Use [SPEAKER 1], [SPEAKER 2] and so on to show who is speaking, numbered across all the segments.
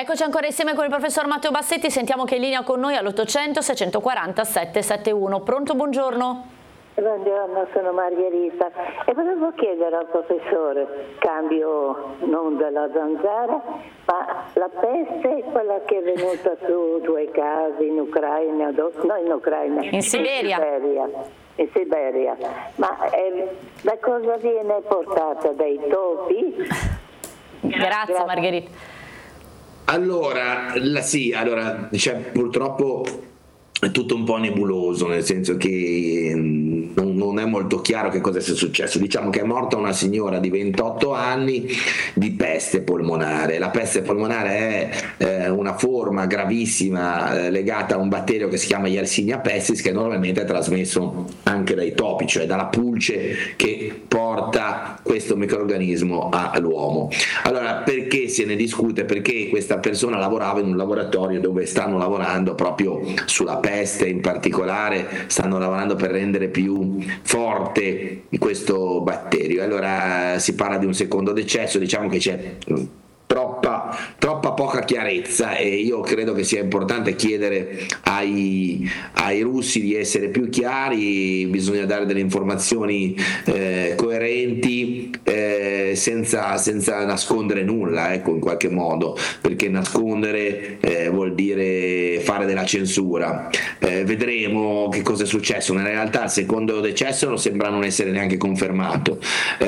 [SPEAKER 1] Eccoci ancora insieme con il professor Matteo Bassetti, sentiamo che è in linea con noi all'800 640 771. Pronto, buongiorno?
[SPEAKER 2] Buongiorno, sono Margherita e volevo chiedere al professore, cambio non della zanzara, ma la peste, quella che è venuta su 2 casi in Ucraina,
[SPEAKER 1] In Siberia.
[SPEAKER 2] In Siberia, ma da cosa viene portata? Dai topi?
[SPEAKER 1] Grazie Margherita.
[SPEAKER 3] Allora, purtroppo è tutto un po' nebuloso, nel senso che non è molto chiaro che cosa sia successo. Diciamo che è morta una signora di 28 anni di peste polmonare. La peste polmonare è una forma gravissima legata a un batterio che si chiama Yersinia pestis, che normalmente è trasmesso anche dai topi, cioè dalla pulce che porta questo microrganismo all'uomo. Allora, perché se ne discute? Perché questa persona lavorava in un laboratorio dove stanno lavorando proprio sulla peste, in particolare stanno lavorando per rendere più forte questo batterio. Allora si parla di un secondo decesso, diciamo che c'è troppa poca chiarezza e io credo che sia importante chiedere ai russi di essere più chiari. Bisogna dare delle informazioni coerenti, senza nascondere nulla, ecco, in qualche modo, perché nascondere vuol dire fare della censura. Vedremo che cosa è successo. In realtà il secondo decesso non sembra non essere neanche confermato.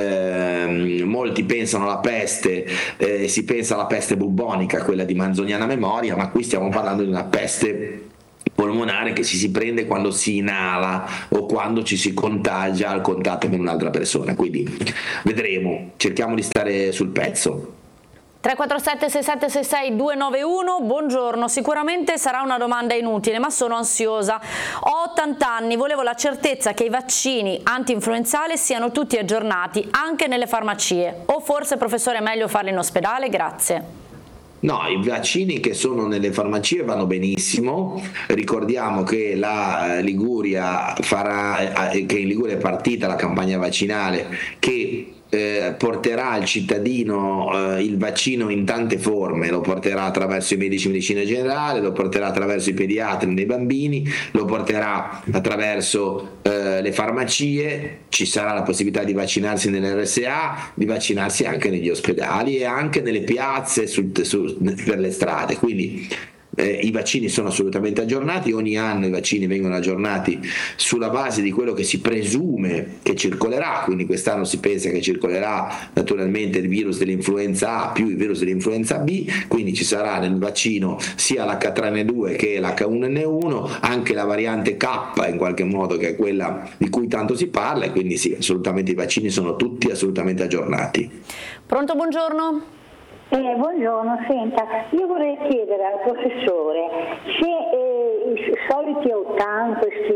[SPEAKER 3] Molti pensano alla peste, si pensa alla peste bubbonica, quella di manzoniana memoria, ma qui stiamo parlando di una peste polmonare che si prende quando si inala o quando ci si contagia al contatto con un'altra persona. Quindi vedremo, cerchiamo di stare sul pezzo.
[SPEAKER 1] 347 6766 291, buongiorno, sicuramente sarà una domanda inutile ma sono ansiosa, ho 80 anni, volevo la certezza che i vaccini anti-influenzali siano tutti aggiornati anche nelle farmacie, o forse professore è meglio farli in ospedale? Grazie.
[SPEAKER 3] No, i vaccini che sono nelle farmacie vanno benissimo. Ricordiamo che la Liguria che in Liguria è partita la campagna vaccinale che porterà al cittadino il vaccino in tante forme. Lo porterà attraverso i medici di medicina generale, lo porterà attraverso i pediatri dei bambini, lo porterà attraverso le farmacie. Ci sarà la possibilità di vaccinarsi nelle RSA, di vaccinarsi anche negli ospedali e anche nelle piazze per le strade. Quindi i vaccini sono assolutamente aggiornati, ogni anno i vaccini vengono aggiornati sulla base di quello che si presume che circolerà, quindi quest'anno si pensa che circolerà naturalmente il virus dell'influenza A più il virus dell'influenza B, quindi ci sarà nel vaccino sia l'H3N2 che l'H1N1, anche la variante K in qualche modo, che è quella di cui tanto si parla, e quindi sì, assolutamente i vaccini sono tutti assolutamente aggiornati.
[SPEAKER 1] Pronto, buongiorno.
[SPEAKER 2] Buongiorno, senta, io vorrei chiedere al professore se i soliti 80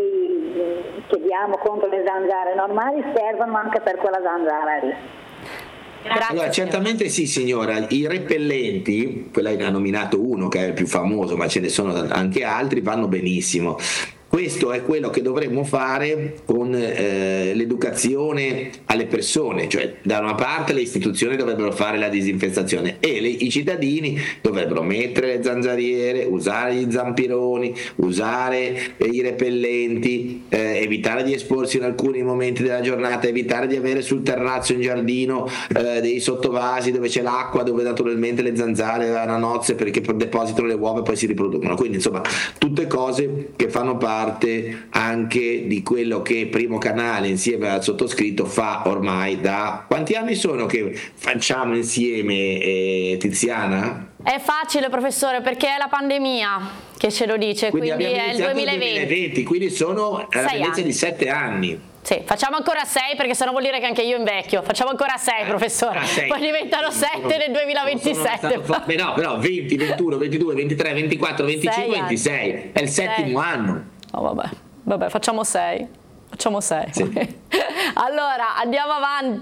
[SPEAKER 2] che diamo contro le zanzare normali servono anche per quella zanzara lì.
[SPEAKER 1] Grazie,
[SPEAKER 3] allora, certamente sì signora, i repellenti, quella che ha nominato uno che è il più famoso, ma ce ne sono anche altri, vanno benissimo. Questo è quello che dovremmo fare con l'educazione alle persone, cioè da una parte le istituzioni dovrebbero fare la disinfestazione e i cittadini dovrebbero mettere le zanzariere, usare gli zampironi, usare i repellenti, evitare di esporsi in alcuni momenti della giornata, evitare di avere sul terrazzo in giardino dei sottovasi dove c'è l'acqua, dove naturalmente le zanzare hanno nozze perché depositano le uova e poi si riproducono. Quindi insomma tutte cose che fanno parte anche di quello che Primo Canale insieme al sottoscritto fa ormai da quanti anni sono che facciamo insieme, Tiziana?
[SPEAKER 1] È facile professore, perché è la pandemia che ce lo dice, quindi è il 2020.
[SPEAKER 3] Quindi sono alla pendenza di 7 anni.
[SPEAKER 1] Sì, facciamo ancora 6 perché sennò vuol dire che anche io invecchio. Facciamo ancora 6 professore, poi diventano 7 nel 2027.
[SPEAKER 3] No, però 20, 21, 22, 23, 24, 25, 26 è il settimo anno.
[SPEAKER 1] Oh, vabbè, facciamo 6. Facciamo 6.
[SPEAKER 3] Sì.
[SPEAKER 1] Allora, andiamo avanti.